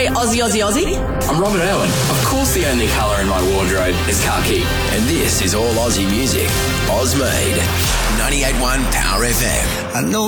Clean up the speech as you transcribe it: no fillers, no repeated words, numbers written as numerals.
Aussie, Aussie, Aussie. I'm Robert Irwin. Of course the only colour in my wardrobe is khaki. And this is all Aussie music. Oz Made. 98.1 Power FM. I know